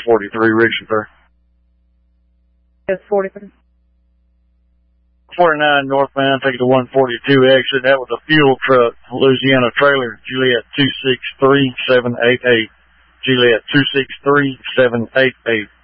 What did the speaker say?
43, Richard Fair. Yes, 43. 49 northbound, take it to 142 exit. That was a fuel truck, Louisiana trailer, Juliet 263788. Juliet 263788.